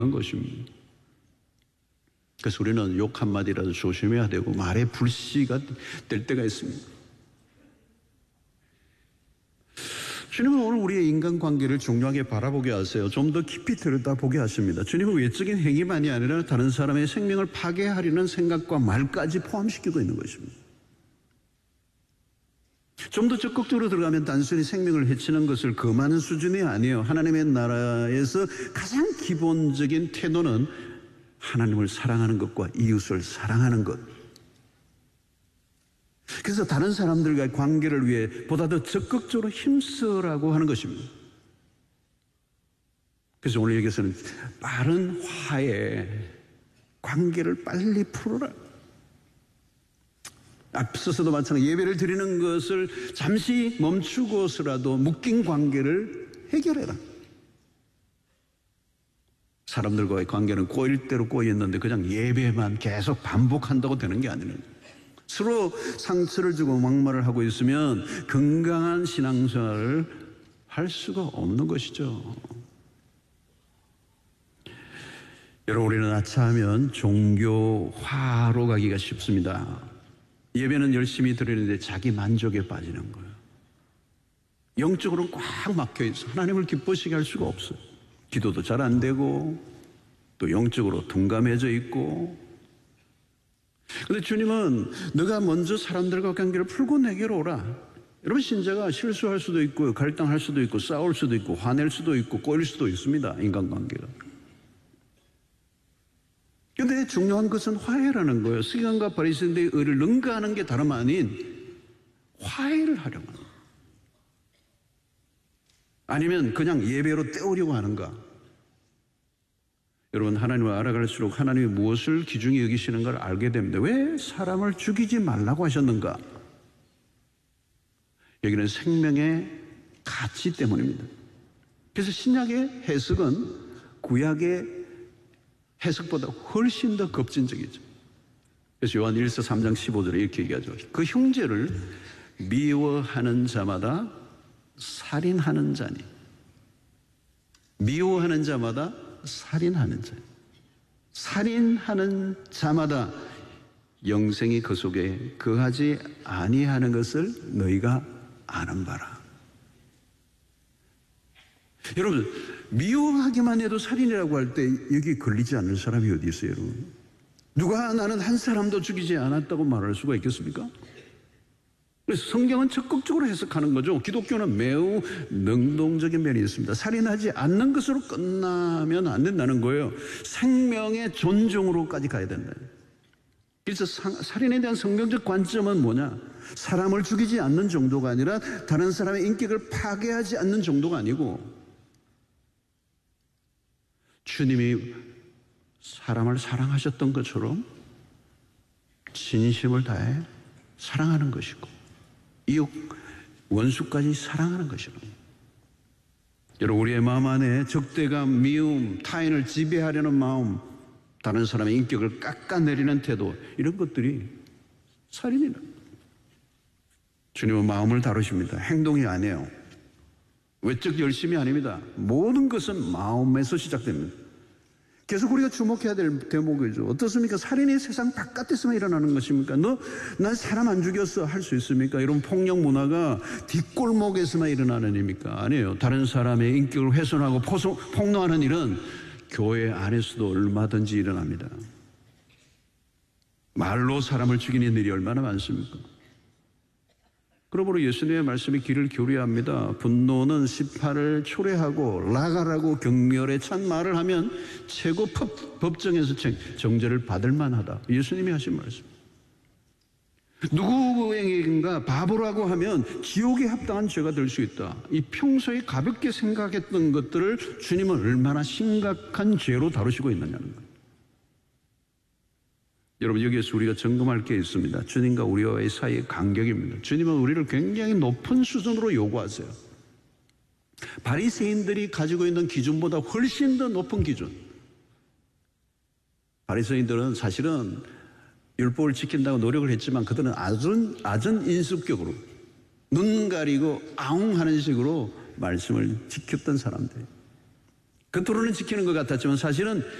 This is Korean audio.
것입니다. 그래서 우리는 욕 한마디라도 조심해야 되고 말에 불씨가 될 때가 있습니다. 주님은 오늘 우리의 인간관계를 중요하게 바라보게 하세요. 좀 더 깊이 들여다보게 하십니다. 주님은 외적인 행위만이 아니라 다른 사람의 생명을 파괴하려는 생각과 말까지 포함시키고 있는 것입니다. 좀 더 적극적으로 들어가면 단순히 생명을 해치는 것을 금하는 수준이 아니에요. 하나님의 나라에서 가장 기본적인 태도는 하나님을 사랑하는 것과 이웃을 사랑하는 것. 그래서 다른 사람들과의 관계를 위해 보다 더 적극적으로 힘쓰라고 하는 것입니다. 그래서 오늘 여기서는 빠른 화해, 관계를 빨리 풀어라. 앞서서도 마찬가지 예배를 드리는 것을 잠시 멈추고서라도 묶인 관계를 해결해라. 사람들과의 관계는 꼬일 대로 꼬였는데 그냥 예배만 계속 반복한다고 되는 게 아니에요. 서로 상처를 주고 막말을 하고 있으면 건강한 신앙생활을 할 수가 없는 것이죠. 여러분, 우리는 아차하면 종교화로 가기가 쉽습니다. 예배는 열심히 드리는데 자기 만족에 빠지는 거예요. 영적으로는 꽉 막혀 있어. 하나님을 기쁘시게 할 수가 없어요. 기도도 잘 안 되고 또 영적으로 둔감해져 있고. 그런데 주님은 너가 먼저 사람들과 관계를 풀고 내게로 오라. 여러분, 신자가 실수할 수도 있고 갈등할 수도 있고 싸울 수도 있고 화낼 수도 있고 꼬일 수도 있습니다. 인간관계가. 그런데 중요한 것은 화해라는 거예요. 서기관과 바리새인들의 의를 능가하는 게 다름 아닌 화해를 하려고 하는 거예요. 아니면 그냥 예배로 때우려고 하는가? 여러분, 하나님을 알아갈수록 하나님이 무엇을 귀중히 여기시는가를 알게 됩니다. 왜 사람을 죽이지 말라고 하셨는가? 여기는 생명의 가치 때문입니다. 그래서 신약의 해석은 구약의 해석보다 훨씬 더 급진적이죠. 그래서 요한 1서 3장 15절에 이렇게 얘기하죠. 그 형제를 미워하는 자마다 살인하는 자니. 미워하는 자마다 살인하는 자. 살인하는 자마다 영생이 그 속에 거하지 아니하는 것을 너희가 아는 바라. 여러분, 미워하기만 해도 살인이라고 할 때 여기 걸리지 않는 사람이 어디 있어요, 여러분? 누가 나는 한 사람도 죽이지 않았다고 말할 수가 있겠습니까? 그래서 성경은 적극적으로 해석하는 거죠. 기독교는 매우 능동적인 면이 있습니다. 살인하지 않는 것으로 끝나면 안 된다는 거예요. 생명의 존중으로까지 가야 된다. 그래서 살인에 대한 성경적 관점은 뭐냐? 사람을 죽이지 않는 정도가 아니라 다른 사람의 인격을 파괴하지 않는 정도가 아니고 주님이 사람을 사랑하셨던 것처럼 진심을 다해 사랑하는 것이고 이웃 원수까지 사랑하는 것이고. 여러분, 우리의 마음 안에 적대감, 미움, 타인을 지배하려는 마음, 다른 사람의 인격을 깎아내리는 태도, 이런 것들이 살인이다. 주님은 마음을 다루십니다. 행동이 아니에요. 외적 열심이 아닙니다. 모든 것은 마음에서 시작됩니다. 계속 우리가 주목해야 될 대목이죠. 어떻습니까? 살인이 세상 바깥에서만 일어나는 것입니까? 난 사람 안 죽였어 할 수 있습니까? 이런 폭력 문화가 뒷골목에서만 일어나는 일입니까? 아니에요. 다른 사람의 인격을 훼손하고 폭로하는 일은 교회 안에서도 얼마든지 일어납니다. 말로 사람을 죽이는 일이 얼마나 많습니까? 그러므로 예수님의 말씀이 귀를 기울여야 합니다. 분노는 시파를 초래하고 나가라고 격렬에 찬 말을 하면 최고 법정에서 정죄를 받을 만하다. 예수님이 하신 말씀. 누구에게인가 바보라고 하면 지옥에 합당한 죄가 될 수 있다. 이 평소에 가볍게 생각했던 것들을 주님은 얼마나 심각한 죄로 다루시고 있느냐는 거예요. 여러분, 여기에서 우리가 점검할 게 있습니다. 주님과 우리와의 사이의 간격입니다. 주님은 우리를 굉장히 높은 수준으로 요구하세요. 바리새인들이 가지고 있는 기준보다 훨씬 더 높은 기준. 바리새인들은 사실은 율법을 지킨다고 노력을 했지만 그들은 아전 인습격으로 눈 가리고 아웅하는 식으로 말씀을 지켰던 사람들. 겉으로는 지키는 것 같았지만 사실은